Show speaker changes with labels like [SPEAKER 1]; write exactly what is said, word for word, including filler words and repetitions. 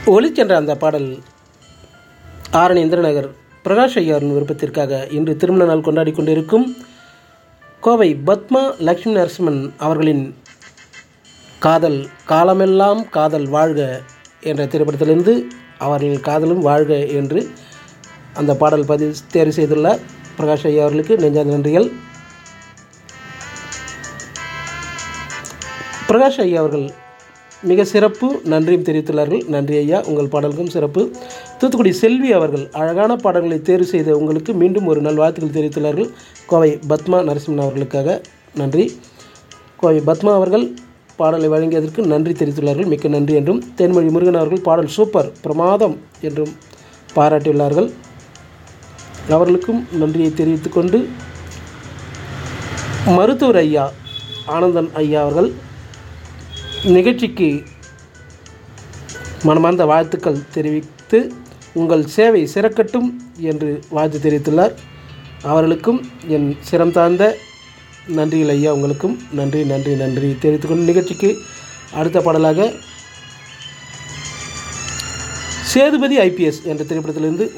[SPEAKER 1] ஒளிச்சென்ற அந்த பாடல் ஆரணி இந்திரநகர் பிரகாஷ் ஐயாவின் விருப்பத்திற்காக இன்று திருமண நாள் கொண்டாடி கொண்டிருக்கும் கோவை பத்மா லக்ஷ்மி நரசிம்மன் அவர்களின் காதல் காலமெல்லாம் காதல் வாழ்க என்ற திரைப்படத்திலிருந்து அவர்களின் காதலும் வாழ்க என்று அந்த பாடல் பதிவு தேர்வு செய்துள்ளார் பிரகாஷ் ஐயா அவர்களுக்கு நெஞ்சார்ந்த நன்றிகள். பிரகாஷ் ஐயா அவர்கள் மிக சிறப்பு நன்றியும் தெரிவித்துள்ளார்கள். நன்றி ஐயா, உங்கள் பாடலுக்கும் சிறப்பு. தூத்துக்குடி செல்வி அவர்கள் அழகான பாடல்களை தேர்வு செய்த உங்களுக்கு மீண்டும் ஒரு நாள் வாழ்த்துக்கள் தெரிவித்துள்ளார்கள். கோவை பத்மா நரசிம்மன் அவர்களுக்காக நன்றி. கோவை பத்மா அவர்கள் பாடலை வழங்கியதற்கு நன்றி தெரிவித்துள்ளார்கள். மிக்க நன்றி என்றும் தேன்மொழி முருகன் அவர்கள் பாடல் சூப்பர் பிரமாதம் என்றும் பாராட்டியுள்ளார்கள். அவர்களுக்கும் நன்றியை தெரிவித்துக் கொண்டு மருத்துவர் ஐயா ஆனந்தன் ஐயா அவர்கள் நிகழ்ச்சிக்கு மனமார்ந்த வாழ்த்துக்கள் தெரிவித்து உங்கள் சேவை சிறக்கட்டும் என்று வாழ்த்து தெரிவித்துள்ளார். அவர்களுக்கும் என் சிரம் தாழ்ந்த நன்றிகள் ஐயா, உங்களுக்கும் நன்றி நன்றி நன்றி தெரிவித்துக்கொண்டு நிகழ்ச்சிக்கு அடுத்த பாடலாக சேதுபதி ஐபிஎஸ் என்ற திரைப்படத்திலிருந்து